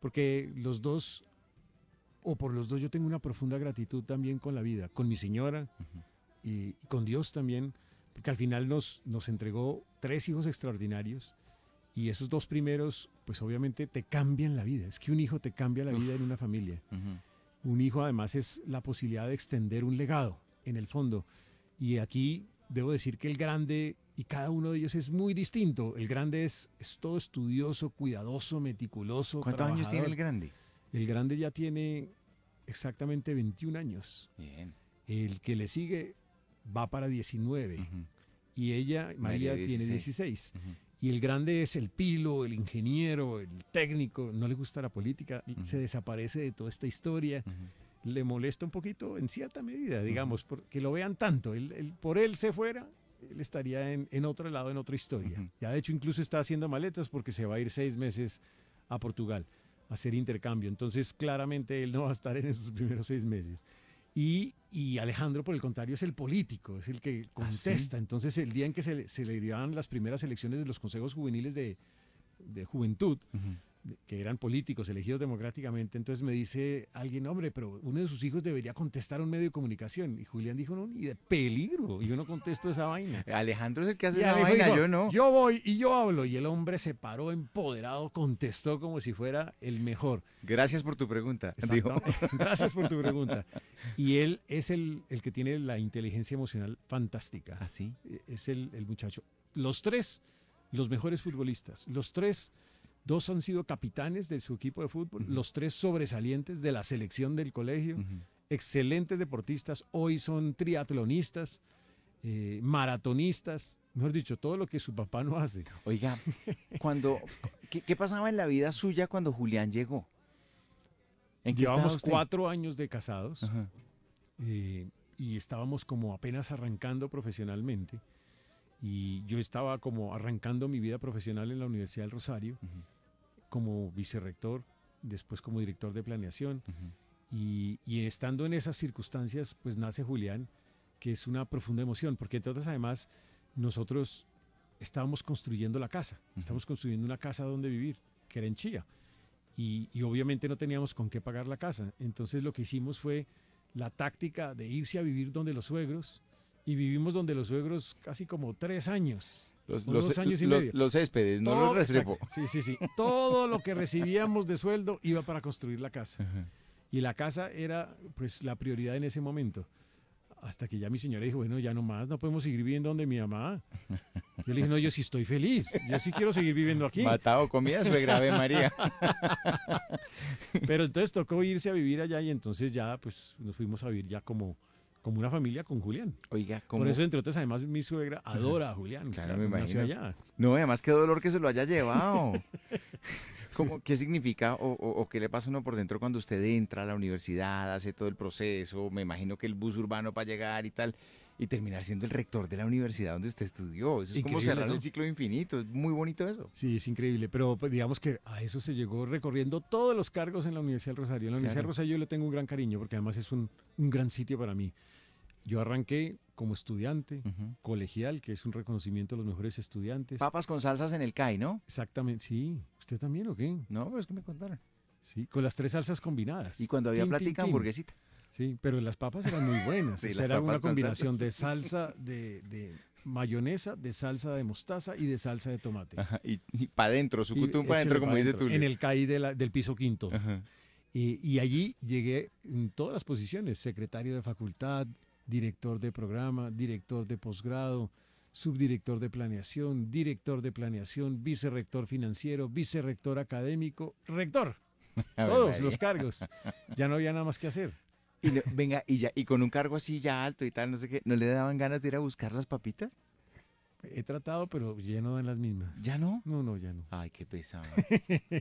porque los dos, o por los dos yo tengo una profunda gratitud también con la vida, con mi señora y con Dios también, porque al final nos entregó 3 hijos extraordinarios y esos 2 primeros, pues obviamente te cambian la vida. Es que un hijo te cambia la vida en una familia. Un hijo además es la posibilidad de extender un legado en el fondo. Y aquí debo decir que el grande, y cada uno de ellos es muy distinto. El grande es todo estudioso, cuidadoso, meticuloso, ¿Cuántos años tiene el trabajador. grande? El grande ya tiene exactamente 21 años. Bien. El que le sigue va para 19. Ujú. Y ella, María, tiene 16. Ujú. Y el grande es el pilo, el ingeniero, el técnico. No le gusta la política, se desaparece de toda esta historia. Le molesta un poquito en cierta medida, digamos, porque lo vean tanto. Por él se fuera, él estaría en otro lado, en otra historia. Ya de hecho incluso está haciendo maletas porque se va a ir 6 meses a Portugal a hacer intercambio. Entonces claramente él no va a estar en esos primeros 6 meses. Y Alejandro, por el contrario, es el político, es el que contesta. ¿Sí? Entonces el día en que se le dieron las primeras elecciones de los consejos juveniles de juventud, que eran políticos elegidos democráticamente, entonces me dice alguien, hombre, pero uno de sus hijos debería contestar a un medio de comunicación. Y Julián dijo, no, ni de peligro, yo no contesto esa vaina. Alejandro es el que hace Y esa Alejo vaina, dijo, yo no. yo voy y yo hablo. Y el hombre se paró empoderado, contestó como si fuera el mejor. Gracias por tu pregunta, dijo. Exactamente. Gracias por tu pregunta. Y él es el que tiene la inteligencia emocional fantástica. ¿Ah, sí? Es el muchacho. Los 3, los mejores futbolistas. Los 3, 2 han sido capitanes de su equipo de fútbol. Los 3 sobresalientes de la selección del colegio. Excelentes deportistas. Hoy son triatlonistas, maratonistas. Mejor dicho, todo lo que su papá no hace. Oiga, ¿qué pasaba en la vida suya cuando Julián llegó? ¿En qué estaba Llevamos usted? 4 años de casados. Ajá. Y estábamos como apenas arrancando profesionalmente. Y yo estaba como arrancando mi vida profesional en la Universidad del Rosario, como vicerrector, después como director de planeación. Y estando en esas circunstancias, pues nace Julián, que es una profunda emoción, porque entonces además nosotros estábamos construyendo la casa, estamos construyendo una casa donde vivir, que era en Chía. Y obviamente no teníamos con qué pagar la casa. Entonces lo que hicimos fue la táctica de irse a vivir donde los suegros, y vivimos donde los suegros casi como 3 años. Los 2 años y medio. los céspedes, no los Restrepo. Exacto. Sí. Todo lo que recibíamos de sueldo iba para construir la casa. Y la casa era pues la prioridad en ese momento. Hasta que ya mi señora dijo, bueno, ya no más, no podemos seguir viviendo donde mi mamá. Yo le dije, no, yo sí estoy feliz, yo sí quiero seguir viviendo aquí. Matado comida, suegra, Ave María. Pero entonces tocó irse a vivir allá y entonces ya pues nos fuimos a vivir ya como una familia con Julián. Oiga, ¿cómo? Por eso, entre otras, además mi suegra adora a Julián. Claro, me nació imagino. allá. No, además qué dolor que se lo haya llevado. ¿Qué significa o qué le pasa a uno por dentro cuando usted entra a la universidad, hace todo el proceso? Me imagino que el bus urbano para llegar y tal, y terminar siendo el rector de la universidad donde usted estudió. Eso es como Increíble, cerrar ¿no? el ciclo infinito. Es muy bonito eso. Sí, es increíble, pero pues, digamos que a eso se llegó recorriendo todos los cargos en la Universidad del Rosario. En la Universidad del Rosario yo le tengo un gran cariño porque además es un gran sitio para mí. Yo arranqué como estudiante, colegial, que es un reconocimiento a los mejores estudiantes. Papas con salsas en el CAI, ¿no? Exactamente, sí. ¿Usted también o qué? No, pero es que me contaron. Sí, con las 3 salsas combinadas. Y cuando había Tin, tin, plática, tin. hamburguesita. Sí, pero las papas eran muy buenas. Sí, O sea, las era papas una con combinación de salsa de mayonesa, de salsa de mostaza y de salsa de tomate. Ajá, y para adentro, su Y cutum para adentro, échale como pa' dice dentro, tú. en el CAI del piso quinto. Ajá. Y allí llegué en todas las posiciones, secretario de facultad, director de programa, director de posgrado, subdirector de planeación, vicerrector financiero, vicerrector académico, rector, Ave todos María. los cargos. Ya no había nada más que hacer. Venga, y con un cargo así ya alto y tal, no sé qué, ¿no le daban ganas de ir a buscar las papitas? He tratado, pero ya no dan las mismas. ¿Ya no? No, ya no. Ay, qué pesado.